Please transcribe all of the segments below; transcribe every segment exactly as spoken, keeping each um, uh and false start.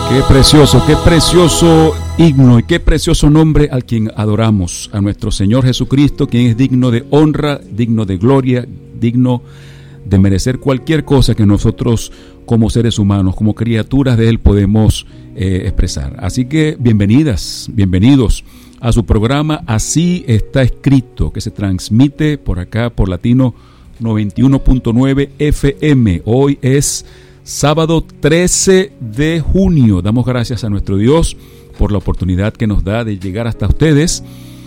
Qué precioso, qué precioso himno y qué precioso nombre al quien adoramos, a nuestro Señor Jesucristo, quien es digno de honra, digno de gloria, digno de merecer cualquier cosa que nosotros como seres humanos, como criaturas de Él podemos eh, expresar. Así que bienvenidas, bienvenidos a su programa Así está escrito, que se transmite por acá por Latino noventa y uno punto nueve F M. Hoy es sábado trece de junio. Damos gracias a nuestro Dios por la oportunidad que nos da de llegar hasta ustedes.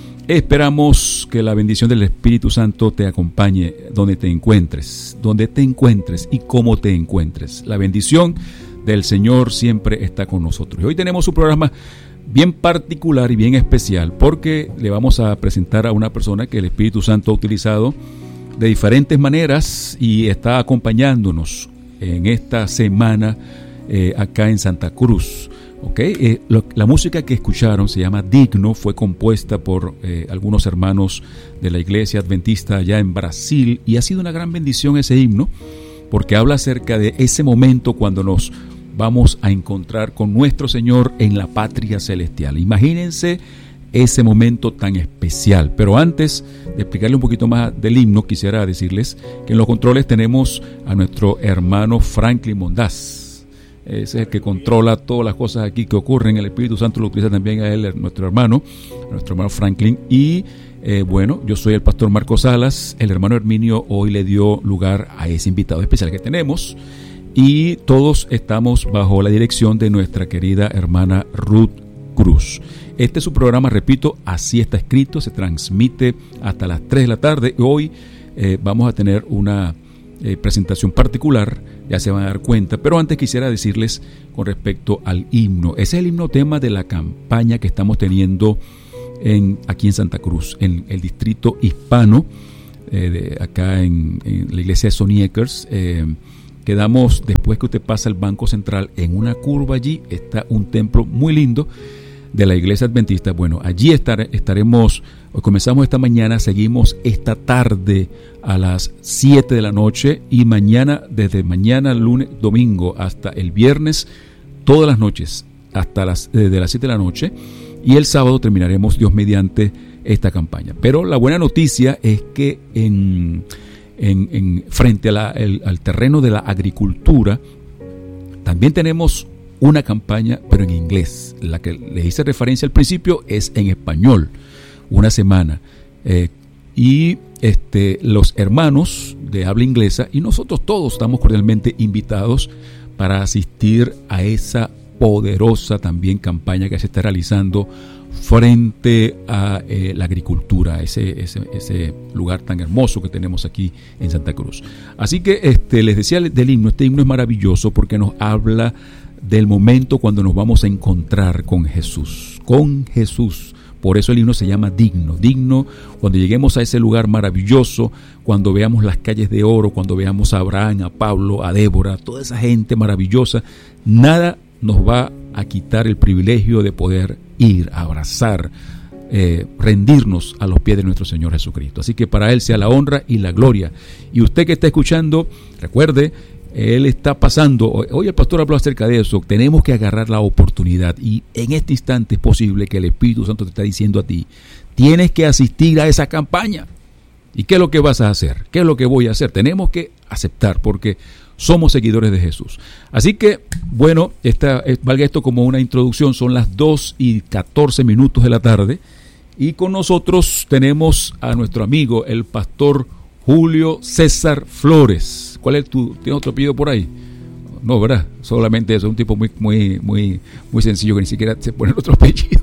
Esperamos que la bendición del Espíritu Santo te acompañe donde te encuentres, donde te encuentres y cómo te encuentres. La bendición del Señor siempre está con nosotros. Y hoy tenemos un programa bien particular y bien especial porque le vamos a presentar a una persona que el Espíritu Santo ha utilizado de diferentes maneras y está acompañándonos en esta semana eh, acá en Santa Cruz. Okay. Eh, lo, la música que escucharon se llama Digno, fue compuesta por eh, algunos hermanos de la iglesia adventista allá en Brasil y ha sido una gran bendición ese himno porque habla acerca de ese momento cuando nos vamos a encontrar con nuestro Señor en la patria celestial. Imagínense ese momento tan especial. Pero antes de explicarle un poquito más del himno, quisiera decirles que en los controles tenemos a nuestro hermano Franklin Mondaz. Ese es el que controla todas las cosas aquí que ocurren. El Espíritu Santo lo utiliza también a él, nuestro hermano, nuestro hermano Franklin. Y eh, bueno, yo soy el pastor Marcos Salas. El hermano Herminio hoy le dio lugar a ese invitado especial que tenemos. Y todos estamos bajo la dirección de nuestra querida hermana Ruth Cruz. Este es su programa, repito, Así está escrito, se transmite hasta las tres de la tarde. Hoy eh, vamos a tener una eh, presentación particular, ya se van a dar cuenta, pero antes quisiera decirles con respecto al himno. Ese es el himno tema de la campaña que estamos teniendo en, aquí en Santa Cruz, en el distrito hispano, eh, de, acá en, en la iglesia de Soniekers. Eh, quedamos, después que usted pasa el Banco Central, en una curva allí está un templo muy lindo de la iglesia adventista. Bueno, allí estar, estaremos, hoy comenzamos esta mañana, seguimos esta tarde a las siete de la noche y mañana, desde mañana, lunes, domingo hasta el viernes, todas las noches, hasta las, desde las siete de la noche, y el sábado terminaremos, Dios mediante, esta campaña. Pero la buena noticia es que en, en, en frente a la, el, al terreno de la agricultura, también tenemos una campaña, pero en inglés. La que le hice referencia al principio es en español, una semana. Eh, y este, los hermanos de habla inglesa y nosotros todos estamos cordialmente invitados para asistir a esa poderosa también campaña que se está realizando frente a eh, la agricultura, ese, ese, ese lugar tan hermoso que tenemos aquí en Santa Cruz. Así que este, les decía del himno, este himno es maravilloso porque nos habla del momento cuando nos vamos a encontrar con Jesús, con Jesús. Por eso el himno se llama Digno, digno cuando lleguemos a ese lugar maravilloso, cuando veamos las calles de oro, cuando veamos a Abraham, a Pablo, a Débora, toda esa gente maravillosa. Nada nos va a quitar el privilegio de poder ir a abrazar, eh, rendirnos a los pies de nuestro Señor Jesucristo. Así que para Él sea la honra y la gloria. Y usted que está escuchando, recuerde, Él está pasando, hoy el pastor habló acerca de eso, tenemos que agarrar la oportunidad y en este instante es posible que el Espíritu Santo te está diciendo a ti, tienes que asistir a esa campaña. ¿Y qué es lo que vas a hacer? ¿Qué es lo que voy a hacer? Tenemos que aceptar porque somos seguidores de Jesús. Así que, bueno, esta, valga esto como una introducción, son las dos y catorce minutos de la tarde y con nosotros tenemos a nuestro amigo, el pastor Julio César Flores. ¿Cuál es tu, tienes otro apellido por ahí? No, ¿verdad? Solamente eso, un tipo muy, muy, muy, muy sencillo que ni siquiera se pone otro apellido.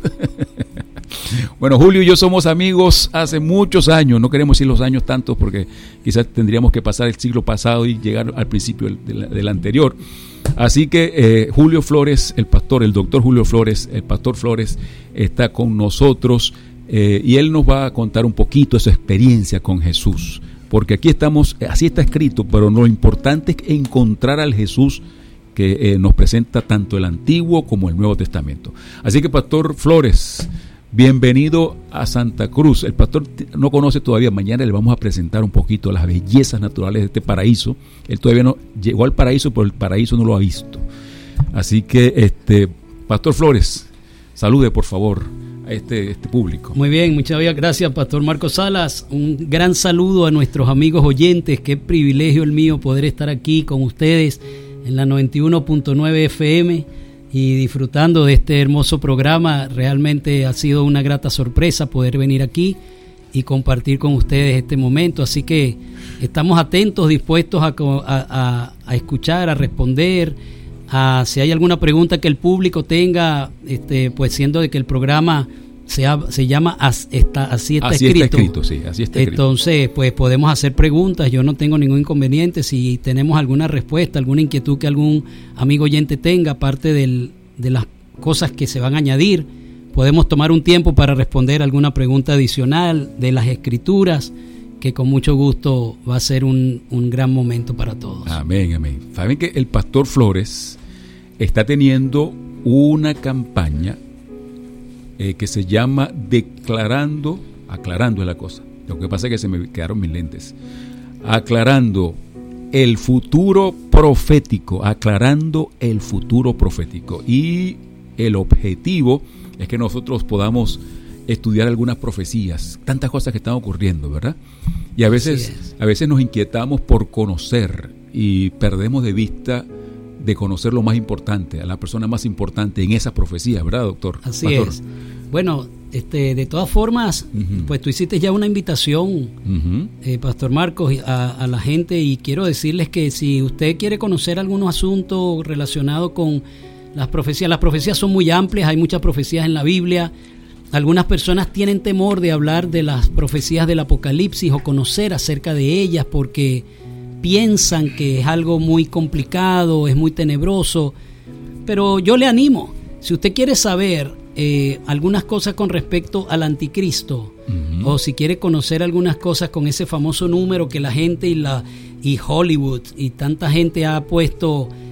Bueno, Julio y yo somos amigos hace muchos años, no queremos decir los años tantos porque quizás tendríamos que pasar el siglo pasado y llegar al principio del, del, del anterior. Así que eh, Julio Flores, el pastor, el doctor Julio Flores, el pastor Flores está con nosotros eh, y él nos va a contar un poquito de su experiencia con Jesús. Porque aquí estamos, así está escrito, pero lo importante es encontrar al Jesús que eh, nos presenta tanto el Antiguo como el Nuevo Testamento. Así que, Pastor Flores, bienvenido a Santa Cruz. El pastor no conoce todavía, mañana le vamos a presentar un poquito las bellezas naturales de este paraíso. Él todavía no llegó al paraíso, pero el paraíso no lo ha visto. Así que, este, Pastor Flores, salude por favor a este, este público. Muy bien, muchas gracias, Pastor Marcos Salas. Un gran saludo a nuestros amigos oyentes. Qué privilegio el mío poder estar aquí con ustedes en la noventa y uno punto nueve F M y disfrutando de este hermoso programa. Realmente ha sido una grata sorpresa poder venir aquí y compartir con ustedes este momento. Así que estamos atentos, dispuestos a, a, a escuchar, a responder. A, si hay alguna pregunta que el público tenga, este, pues siendo de que el programa se, ha, se llama as, está, Así está así escrito. Está escrito sí, así está escrito. Entonces, pues podemos hacer preguntas. Yo no tengo ningún inconveniente. Si tenemos alguna respuesta, alguna inquietud que algún amigo oyente tenga, aparte del, de las cosas que se van a añadir, podemos tomar un tiempo para responder alguna pregunta adicional de las escrituras, que con mucho gusto va a ser un, un gran momento para todos. Amén, amén. Saben que el Pastor Flores está teniendo una campaña eh, que se llama Declarando, aclarando es la cosa. Lo que pasa es que se me quedaron mis lentes. Aclarando el futuro profético, aclarando el futuro profético. Y el objetivo es que nosotros podamos estudiar algunas profecías, tantas cosas que están ocurriendo, ¿verdad? Y a veces, a veces nos inquietamos por conocer y perdemos de vista de conocer lo más importante, a la persona más importante en esa profecía, ¿verdad, doctor? Así Pastor. es. Bueno, este, de todas formas, uh-huh. pues tú hiciste ya una invitación, uh-huh. eh, Pastor Marcos, a, a la gente, y quiero decirles que si usted quiere conocer algunos asuntos relacionados con las profecías, las profecías son muy amplias, hay muchas profecías en la Biblia. Algunas personas tienen temor de hablar de las profecías del Apocalipsis o conocer acerca de ellas porque piensan que es algo muy complicado, es muy tenebroso. Pero yo le animo, si usted quiere saber eh, algunas cosas con respecto al anticristo, uh-huh. o si quiere conocer algunas cosas con ese famoso número que la gente y, la, y Hollywood y tanta gente ha puesto